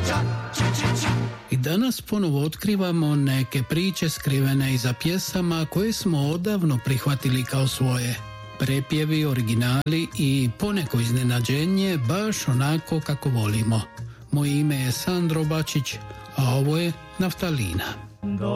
I danas ponovo otkrivamo neke priče skrivene iza pjesama koje smo odavno prihvatili kao svoje. Prepjevi, originali i poneko iznenađenje baš onako kako volimo. Moje ime je Sandro Bačić, a ovo je Naftalina.